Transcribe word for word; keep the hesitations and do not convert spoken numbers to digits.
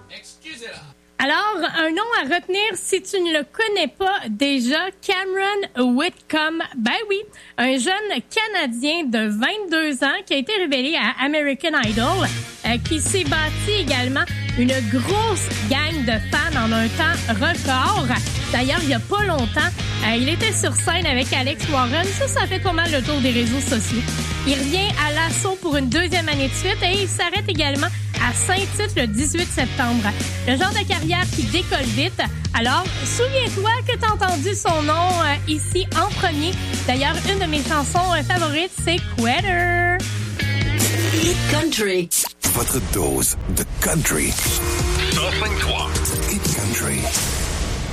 Excusez-la. Alors, un nom à retenir si tu ne le connais pas déjà, Cameron Whitcomb. Ben oui, un jeune Canadien de vingt-deux ans qui a été révélé à American Idol, euh, qui s'est bâti également une grosse gang de fans en un temps record. D'ailleurs, il n'y a pas longtemps, euh, il était sur scène avec Alex Warren. Ça, ça fait pas mal le tour des réseaux sociaux. Il revient à l'assaut pour une deuxième année de suite et il s'arrête également à Saint-Tite le dix-huit septembre. Le genre de carrière qui décolle vite. Alors, souviens-toi que t'as entendu son nom euh, ici en premier. D'ailleurs, une de mes chansons euh, favorites, c'est Quitter. Hit Country. Votre dose de country. cent cinq trois. Hit Country.